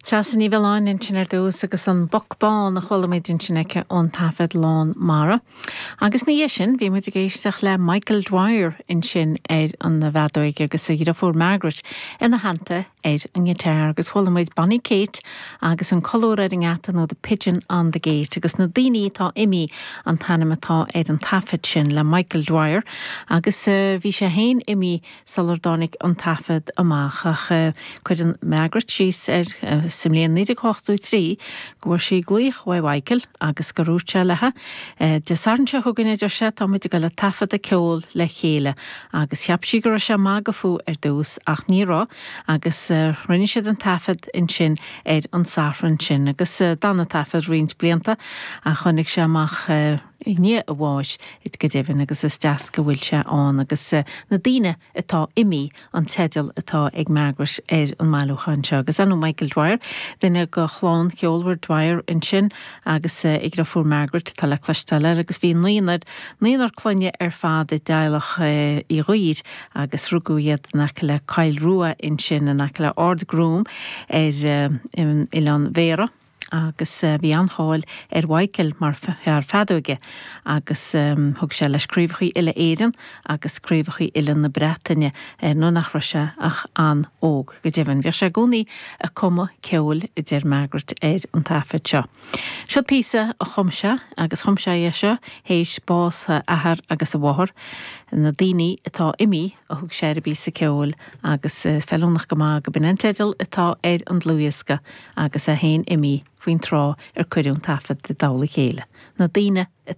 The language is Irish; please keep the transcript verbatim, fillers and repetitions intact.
Teasan ní bhláin in sin ar dús agus an bocbán na cholamid in sinnice ón tafad lán mara. Agus ní sin, bhí muid a géisteach le Michael Dwyer in sin éid an na bhadóig agus a gira fór Margaret ina hananta éid an gitar agus cholamid Bonnie Kate agus an colóraing ata nó the Pigeon on the Gate agus na daoine tá imi an tanimetá éid an tafad sin le Michael Dwyer agus uh, bhí sé hain imi salardánig an tafad amach ach uh, chuid an Margaret síos ar uh, Simléon nídig hochtú trí goir sí glúich wa Michael agus gorúte lethe uh, de sarnse thugann idir se tá muid go le tafad a ceol le chéile agus cheap sí gur se mágafu ar dús ach nírá agus uh, rinne siad an tafad in sin éid an safran sin agus uh, danna tafad rint blianta a chonig se amach uh, I ní a bháis it go déhann agus is deas go bhfuil se an agus uh, na daoine atá imi an teideal atá ag Margaret ar an máilúchan se agus anú Michael Dwyer duine go chláán ceolhar Dwyer in sin agus uh, ag ra fór Margaret tá le cloisteile agus bhí naonar naonar cloinne ar fád i dtealach uh, i roiid agus rugúiad nac le Kyle Rua in sin a nac le Ard Groom ar uh, in Ilan Vera agus uh, bhí anháil ar Michael mar ar fadóige agus um, thug sé le scríomhachaí ile éidean agus scríomhachaí ile na Breataine ar nó nach se ach an óg go déhann bhí sé gúnaí a cuma ceol i dtéir Margaret éid an tafad seo. Seo písa a chumse agus chumse é seo hééis bás ahar agus a bháthair na daoine atá imi a thug sé a bí sa ceol agus uh, fellúnach go má go bin an teideal atá éid an dlúisca agus a hain imi faoin trá ar cuireún tafad de dála chéile. Na daoine atá